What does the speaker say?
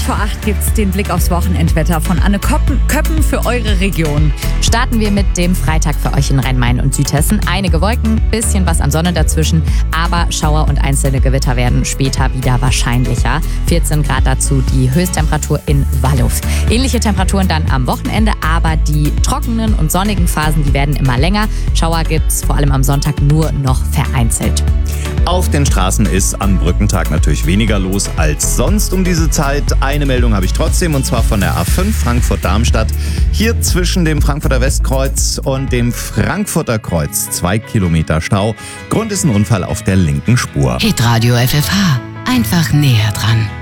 vor 8 gibt's den Blick aufs Wochenendwetter von Anne Köppen für eure Region. Starten wir mit dem Freitag für euch in Rhein-Main und Südhessen. Einige Wolken, bisschen was an Sonne dazwischen, aber Schauer und einzelne Gewitter werden später wieder wahrscheinlicher. 14 Grad dazu die Höchsttemperatur in Walluff. Ähnliche Temperaturen dann am Wochenende, aber die trockenen und sonnigen Phasen, die werden immer länger. Schauer gibt's vor allem am Sonntag nur noch vereinzelt. Auf den Straßen ist am Brückentag natürlich weniger los als sonst um diese Zeit. Eine Meldung habe ich trotzdem, und zwar von der A5 Frankfurt-Darmstadt. Hier zwischen dem Frankfurter Westkreuz und dem Frankfurter Kreuz 2 Kilometer Stau. Grund ist ein Unfall auf der linken Spur. Hitradio FFH. Einfach näher dran.